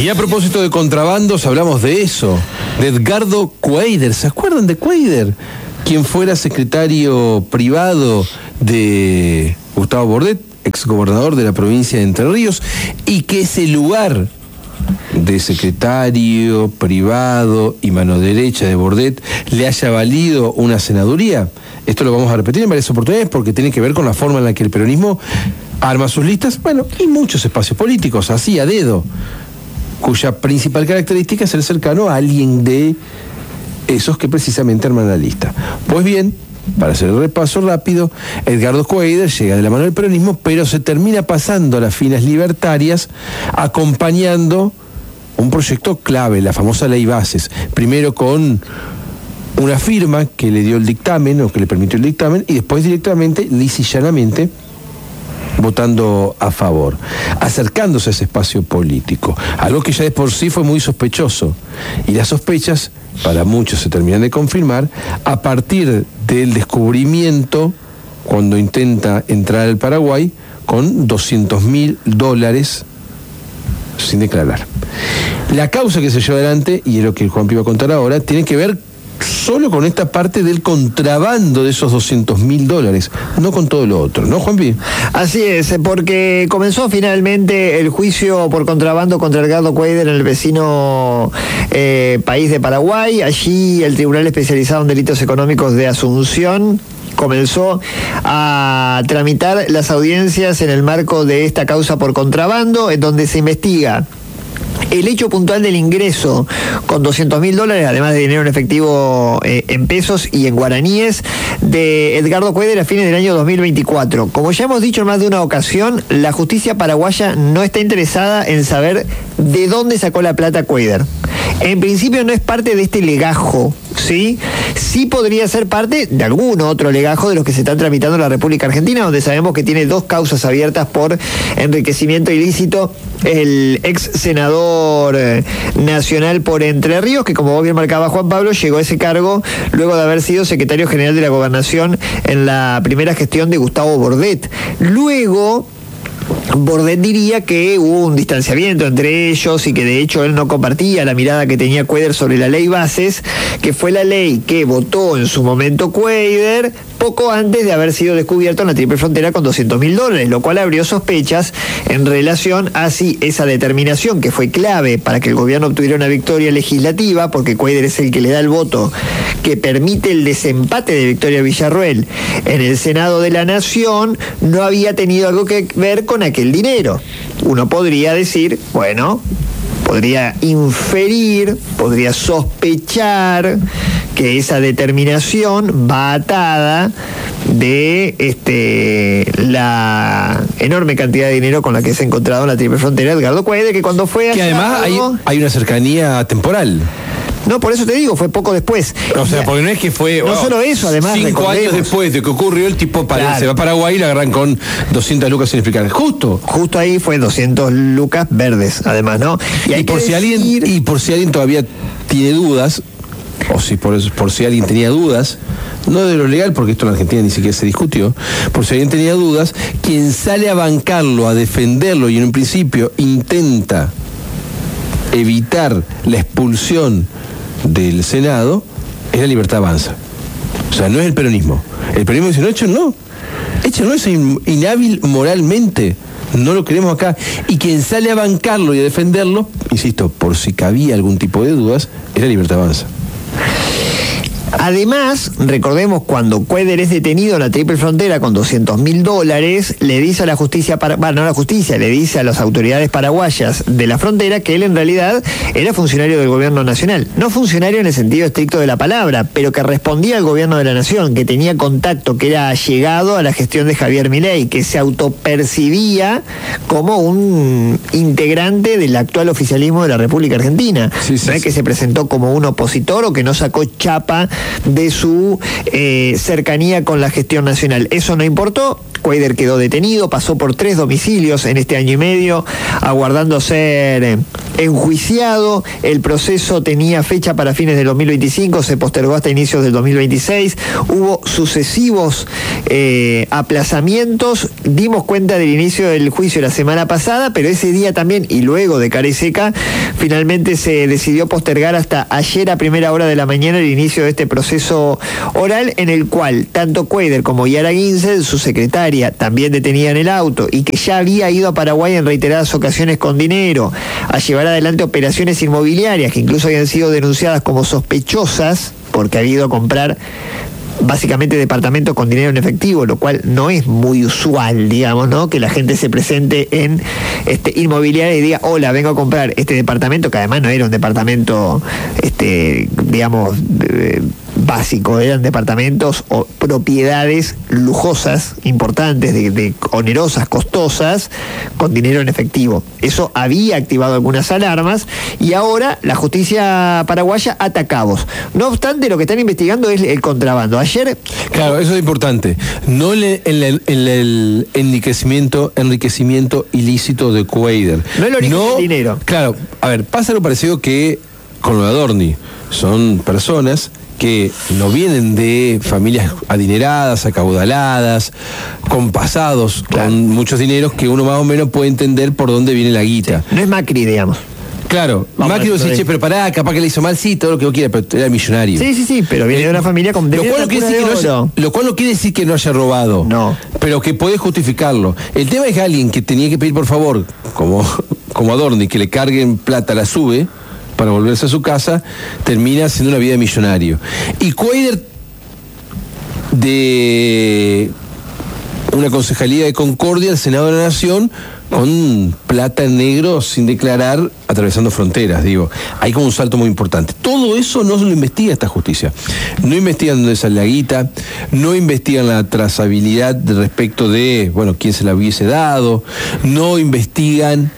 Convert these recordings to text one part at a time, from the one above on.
Y a propósito de contrabandos, hablamos de eso, de Edgardo Cuader. ¿Se acuerdan de Cuader? Quien fuera secretario privado de Gustavo Bordet, exgobernador de la provincia de Entre Ríos, y que ese lugar de secretario privado y mano derecha de Bordet le haya valido una senaduría. Esto lo vamos a repetir en varias oportunidades porque tiene que ver con la forma en la que el peronismo arma sus listas, bueno, y muchos espacios políticos, así a dedo, cuya principal característica es ser cercano a alguien de esos que precisamente arman la lista. Pues bien, para hacer el repaso rápido, Edgardo Cuader llega de la mano del peronismo, pero se termina pasando a las filas libertarias, acompañando un proyecto clave, la famosa Ley Bases, primero con una firma que le dio el dictamen, o que le permitió el dictamen, y después directamente, lisa y llanamente, votando a favor, acercándose a ese espacio político, algo que ya de por sí fue muy sospechoso, y las sospechas para muchos se terminan de confirmar a partir del descubrimiento cuando intenta entrar al Paraguay con $200.000 sin declarar. La causa que se lleva adelante, y es lo que Juanpi va a contar ahora, tiene que ver solo con esta parte del contrabando de esos $200.000, no con todo lo otro, ¿no, Juanpi? Así es, porque comenzó finalmente el juicio por contrabando contra Edgardo Cuader en el vecino país de Paraguay. Allí el Tribunal Especializado en Delitos Económicos de Asunción comenzó a tramitar las audiencias en el marco de esta causa por contrabando, en donde se investiga el hecho puntual del ingreso con $200.000, además de dinero en efectivo en pesos y en guaraníes, de Edgardo Cuader a fines del año 2024. Como ya hemos dicho en más de una ocasión, la justicia paraguaya no está interesada en saber de dónde sacó la plata Cuader. En principio no es parte de este legajo, ¿sí? Sí podría ser parte de algún otro legajo de los que se están tramitando en la República Argentina, donde sabemos que tiene 2 causas abiertas por enriquecimiento ilícito el ex senador nacional por Entre Ríos, que como vos bien marcaba Juan Pablo, llegó a ese cargo luego de haber sido secretario general de la Gobernación en la primera gestión de Gustavo Bordet. Luego Bordet diría que hubo un distanciamiento entre ellos y que de hecho él no compartía la mirada que tenía Cuader sobre la Ley Bases, que fue la ley que votó en su momento Cuader poco antes de haber sido descubierto en la Triple Frontera con $200.000, lo cual abrió sospechas en relación a si esa determinación, que fue clave para que el gobierno obtuviera una victoria legislativa, porque Cuader es el que le da el voto que permite el desempate de Victoria Villarruel en el Senado de la Nación, no había tenido algo que ver con aquel dinero. Uno podría decir, bueno, podría inferir, podría sospechar que esa determinación va atada de la enorme cantidad de dinero con la que se ha encontrado en la Triple Frontera Edgardo Cuader, que cuando fue... Que además hay una cercanía temporal. No, por eso te digo, fue poco después. O sea, porque no es que fue... No solo eso, además... 5 años después de que ocurrió, el tipo se va a Paraguay y la agarran con 200 lucas sin explicar. Justo ahí fue 200 lucas verdes, además, ¿no? Y por si alguien todavía tiene dudas, o si por si alguien tenía dudas, no de lo legal, porque esto en Argentina ni siquiera se discutió, por si alguien tenía dudas, quien sale a bancarlo, a defenderlo y en un principio intenta evitar la expulsión del Senado, es la Libertad Avanza. O sea, no es el peronismo. El peronismo dice, no, échenlo, es inhábil moralmente, no lo queremos acá. Y quien sale a bancarlo y a defenderlo, insisto, por si cabía algún tipo de dudas, es la Libertad Avanza. Además, recordemos, cuando Cuader es detenido en la Triple Frontera con $200.000, le dice a la justicia, le dice a las autoridades paraguayas de la frontera que él en realidad era funcionario del gobierno nacional. No funcionario en el sentido estricto de la palabra, pero que respondía al gobierno de la nación, que tenía contacto, que era allegado a la gestión de Javier Milei, que se autopercibía como un integrante del actual oficialismo de la República Argentina. Sí. Que se presentó como un opositor o que no sacó chapa de su cercanía con la gestión nacional. Eso no importó. Cuader quedó detenido, pasó por 3 domicilios en este año y medio, aguardando ser enjuiciado, el proceso tenía fecha para fines del 2025, se postergó hasta inicios del 2026, hubo sucesivos aplazamientos, dimos cuenta del inicio del juicio la semana pasada, pero ese día también, y luego de cara y seca, finalmente se decidió postergar hasta ayer a primera hora de la mañana el inicio de este proceso oral, en el cual tanto Cuadler como Yara Ginsel, su secretaria, también detenida en el auto, y que ya había ido a Paraguay en reiteradas ocasiones con dinero, a llevar adelante operaciones inmobiliarias que incluso habían sido denunciadas como sospechosas porque había ido a comprar básicamente departamentos con dinero en efectivo, lo cual no es muy usual, digamos, ¿no? Que la gente se presente en inmobiliaria y diga, hola, vengo a comprar este departamento, que además no era un departamento, digamos, básico, eran departamentos o propiedades lujosas, importantes, de onerosas, costosas, con dinero en efectivo. Eso había activado algunas alarmas y ahora la justicia paraguaya ata cabos. No obstante, lo que están investigando es el contrabando. Ayer... Claro, eso es importante. No el enriquecimiento ilícito de Cuadler. No el origen del dinero. Claro, a ver, pasa lo parecido que con lo de Adorni. Son personas que no vienen de familias adineradas, acaudaladas, con pasados, claro, con muchos dineros, que uno más o menos puede entender por dónde viene la guita. Sí. No es Macri, digamos. Claro, Macri dice, che, pero pará, capaz que le hizo mal, sí, todo lo que vos quieras, pero era millonario. Sí, pero viene de una familia con... Lo cual no quiere decir que no haya robado. No. Pero que puede justificarlo. El tema es que alguien que tenía que pedir por favor, como Adorni, que le carguen plata, la sube para volverse a su casa, termina haciendo una vida de millonario. Y Cuadler, de una concejalía de Concordia al Senado de la Nación, con plata en negro sin declarar, atravesando fronteras, digo. Hay como un salto muy importante. Todo eso no se lo investiga esta justicia. No investigan dónde sale la guita, no investigan la trazabilidad respecto de, bueno, quién se la hubiese dado, no investigan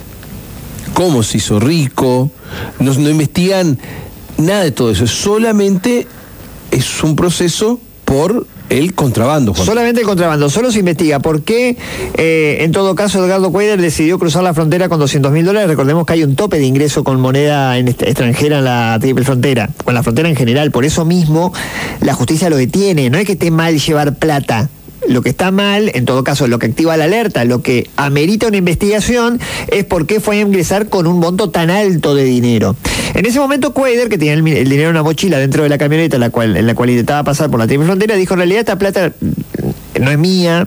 cómo se hizo rico, no investigan nada de todo eso. Solamente es un proceso por el contrabando, Juan. Solamente el contrabando, solo se investiga por qué, en todo caso, Edgardo Cuadler decidió cruzar la frontera con $200.000. Recordemos que hay un tope de ingreso con moneda extranjera en la triple frontera, con la frontera en general. Por eso mismo la justicia lo detiene. No es que esté mal llevar plata. Lo que está mal, en todo caso, lo que activa la alerta, lo que amerita una investigación, es por qué fue a ingresar con un monto tan alto de dinero. En ese momento, Cuadler, que tenía el dinero en una mochila dentro de la camioneta en la cual intentaba pasar por la triple frontera, dijo, en realidad esta plata no es mía,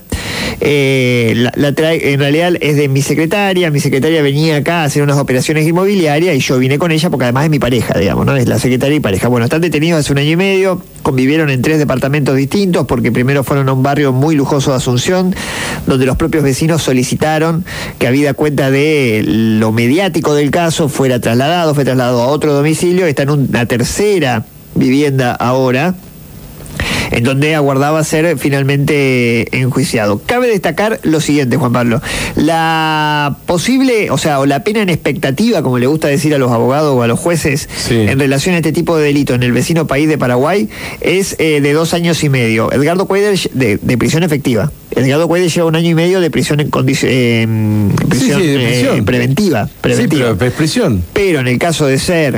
la trae, en realidad es de mi secretaria venía acá a hacer unas operaciones inmobiliarias y yo vine con ella porque además es mi pareja, digamos, ¿no? Es la secretaria y pareja. Bueno, están detenidos hace 1 año y medio, convivieron en 3 departamentos distintos porque primero fueron a un barrio muy lujoso de Asunción, donde los propios vecinos solicitaron que, habida cuenta de lo mediático del caso, fue trasladado a otro domicilio. Está en una tercera vivienda ahora, en donde aguardaba ser finalmente enjuiciado. Cabe destacar lo siguiente, Juan Pablo. La posible, o la pena en expectativa, como le gusta decir a los abogados o a los jueces, sí, en relación a este tipo de delito en el vecino país de Paraguay, es de 2 años y medio. Edgardo Cuadler, de prisión efectiva. Edgardo Cuadler lleva 1 año y medio de prisión en prisión preventiva. Sí, pero es prisión. Pero en el caso de ser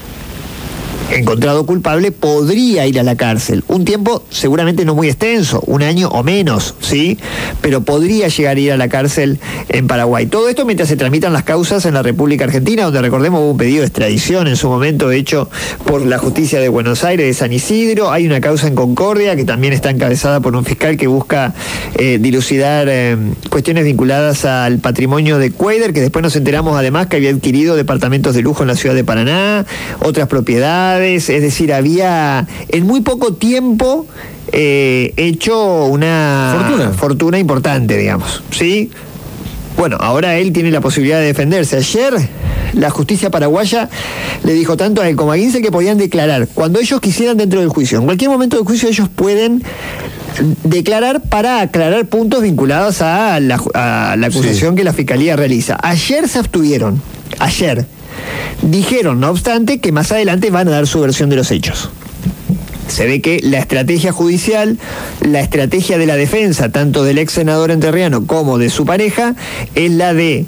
encontrado culpable, podría ir a la cárcel. Un tiempo seguramente no muy extenso, 1 año o menos, ¿sí? Pero podría llegar a ir a la cárcel en Paraguay. Todo esto mientras se tramitan las causas en la República Argentina, donde, recordemos, hubo un pedido de extradición en su momento hecho por la justicia de Buenos Aires, de San Isidro. Hay una causa en Concordia que también está encabezada por un fiscal que busca dilucidar cuestiones vinculadas al patrimonio de Cuadler, que después nos enteramos además que había adquirido departamentos de lujo en la ciudad de Paraná, otras propiedades. Es decir, había en muy poco tiempo hecho una fortuna importante, digamos, ¿sí? Bueno, ahora él tiene la posibilidad de defenderse. Ayer la justicia paraguaya le dijo tanto a él como a Ginsel que podían declarar cuando ellos quisieran dentro del juicio. En cualquier momento del juicio ellos pueden declarar para aclarar puntos vinculados a la acusación, sí, que la Fiscalía realiza. Ayer se abstuvieron. Ayer. Dijeron, no obstante, que más adelante van a dar su versión de los hechos. Se ve que la estrategia judicial, la estrategia de la defensa, tanto del ex senador entrerriano como de su pareja, es la de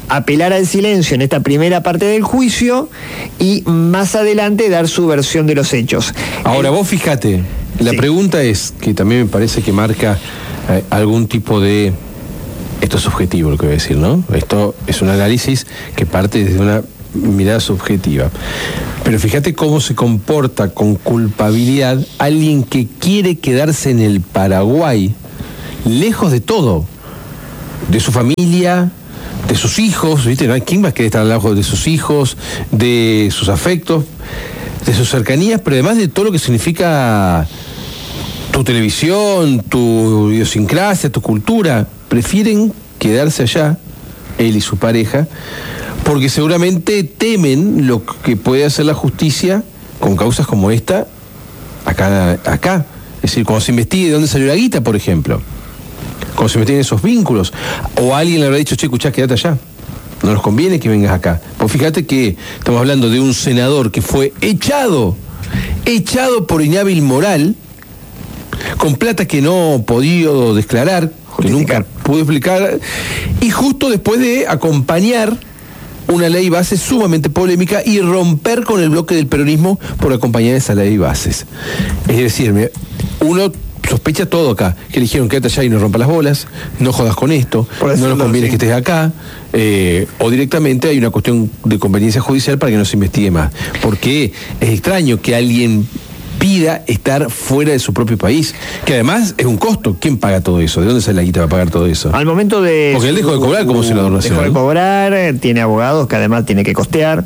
apelar al silencio en esta primera parte del juicio y más adelante dar su versión de los hechos. Ahora, vos fíjate, la pregunta es, que también me parece que marca algún tipo de... Esto es subjetivo lo que voy a decir, ¿no? Esto es un análisis que parte desde una mirada subjetiva. Pero fíjate cómo se comporta con culpabilidad alguien que quiere quedarse en el Paraguay, lejos de todo, de su familia, de sus hijos, ¿viste? ¿Quién va a querer estar lejos de sus hijos, de sus afectos, de sus cercanías, pero además de todo lo que significa tu televisión, tu idiosincrasia, tu cultura? Prefieren quedarse allá, él y su pareja, porque seguramente temen lo que puede hacer la justicia con causas como esta acá. Es decir, cuando se investigue de dónde salió la guita, por ejemplo, cuando se investiguen esos vínculos, o alguien le habrá dicho, che, escuchá, quédate allá, no nos conviene que vengas acá. Pues fíjate que estamos hablando de un senador que fue echado por inhábil moral, con plata que no podido declarar, que nunca pudo explicar, y justo después de acompañar una ley base sumamente polémica y romper con el bloque del peronismo por acompañar esa ley bases. Es decir, uno sospecha todo acá, que le dijeron quédate allá y no rompa las bolas, no jodas con esto, no nos conviene que estés acá, o directamente hay una cuestión de conveniencia judicial para que no se investigue más. Porque es extraño que alguien pida estar fuera de su propio país, que además es un costo. ¿Quién paga todo eso? ¿De dónde sale la guita para pagar todo eso? Al momento de... Porque él dejó de cobrar como senador nacional. Dejó de cobrar, tiene abogados que además tiene que costear.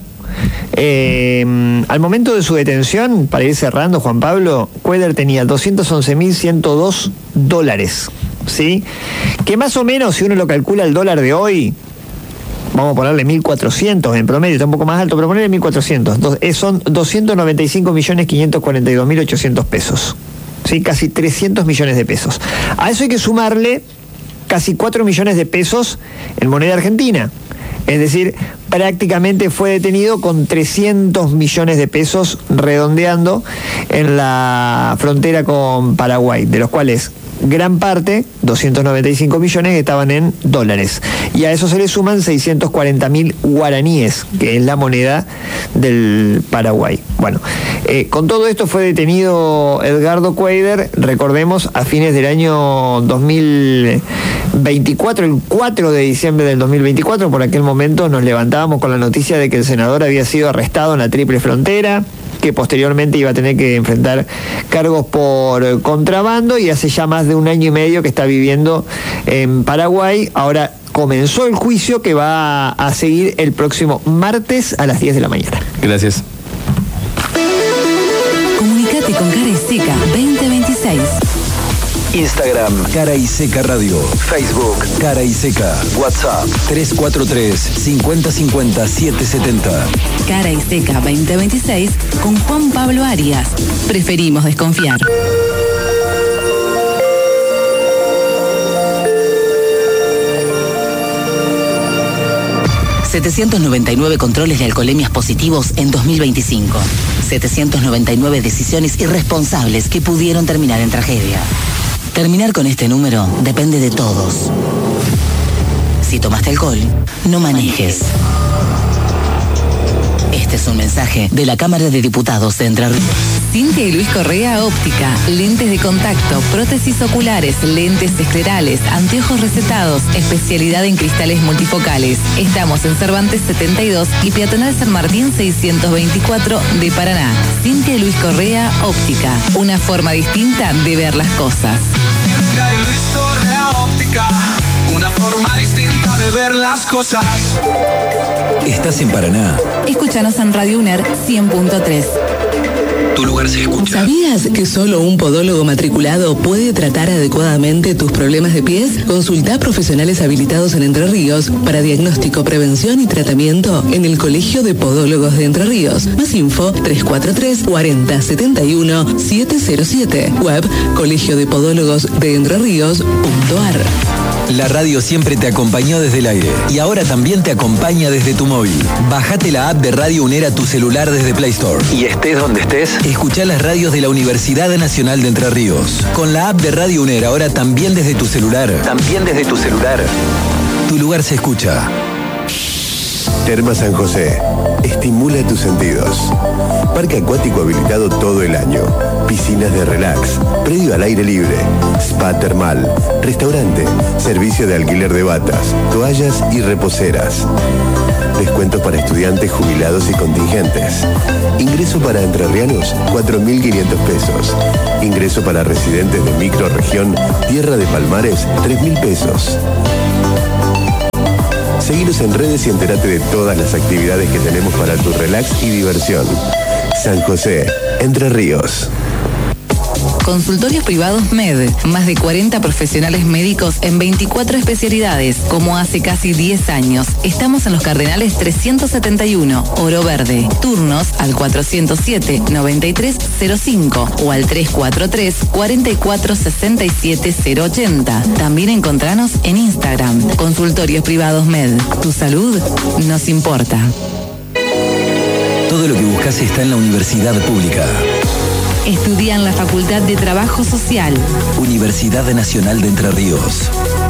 Al momento de su detención, para ir cerrando, Juan Pablo, Cuéllar tenía $211.102, ¿sí? Que más o menos, si uno lo calcula el dólar de hoy, vamos a ponerle 1.400 en promedio, está un poco más alto, pero ponerle 1.400. Son 295.542.800 pesos. ¿Sí? Casi 300 millones de pesos. A eso hay que sumarle casi 4 millones de pesos en moneda argentina. Es decir, prácticamente fue detenido con 300 millones de pesos redondeando en la frontera con Paraguay, de los cuales gran parte, 295 millones, estaban en dólares. Y a eso se le suman 640.000 guaraníes, que es la moneda del Paraguay. Bueno, con todo esto fue detenido Edgardo Cuéllar, recordemos, a fines del año 2024, el 4 de diciembre del 2024. Por aquel momento nos levantábamos con la noticia de que el senador había sido arrestado en la Triple Frontera, que posteriormente iba a tener que enfrentar cargos por contrabando, y hace ya más de 1 año y medio que está viviendo en Paraguay. Ahora comenzó el juicio que va a seguir el próximo martes a las 10 de la mañana. Gracias. Comunicate con Cara y Seca 2026. Instagram, Cara y Seca Radio. Facebook, Cara y Seca. WhatsApp, 343-5050-770. Cara y Seca 2026 con Juan Pablo Arias. Preferimos desconfiar. ...799 controles de alcoholemias positivos en 2025. 799 decisiones irresponsables que pudieron terminar en tragedia. Terminar con este número depende de todos. Si tomaste alcohol, no manejes. Este es un mensaje de la Cámara de Diputados de Entre Ríos. Cintia y Luis Correa Óptica, lentes de contacto, prótesis oculares, lentes esclerales, anteojos recetados, especialidad en cristales multifocales. Estamos en Cervantes 72 y Peatonal San Martín 624 de Paraná. Cintia y Luis Correa Óptica, una forma distinta de ver las cosas. Cintia y Luis Correa Óptica, una forma distinta de ver las cosas. ¿Estás en Paraná? Escúchanos en Radio UNER 100.3. Tu lugar se escucha. ¿Sabías que solo un podólogo matriculado puede tratar adecuadamente tus problemas de pies? Consulta a profesionales habilitados en Entre Ríos para diagnóstico, prevención y tratamiento en el Colegio de Podólogos de Entre Ríos. Más info 343-4071-707. Web colegiodepodólogosdeentrerríos.ar. La radio siempre te acompañó desde el aire y ahora también te acompaña desde tu móvil. Bájate la app de Radio UNER a tu celular desde Play Store. Y estés donde estés, escuchá las radios de la Universidad Nacional de Entre Ríos. Con la app de Radio UNER ahora también desde tu celular. Tu lugar se escucha. Termas San José. Estimula tus sentidos. Parque acuático habilitado todo el año. Piscinas de relax. Predio al aire libre. Spa termal. Restaurante. Servicio de alquiler de batas, toallas y reposeras. Descuentos para estudiantes, jubilados y contingentes. Ingreso para entrerrianos, 4.500 pesos. Ingreso para residentes de microrregión Tierra de Palmares, 3.000 pesos. Seguinos en redes y entérate de todas las actividades que tenemos para tu relax y diversión. San José, Entre Ríos. Consultorios privados MED. Más de 40 profesionales médicos en 24 especialidades, como hace casi 10 años. Estamos en Los Cardenales 371, Oro Verde. Turnos al 407-9305 o al 343-4467-080. También encontranos en Instagram. Consultorios privados MED. Tu salud nos importa. Todo lo que buscas está en la universidad pública. Estudia en la Facultad de Trabajo Social. Universidad Nacional de Entre Ríos.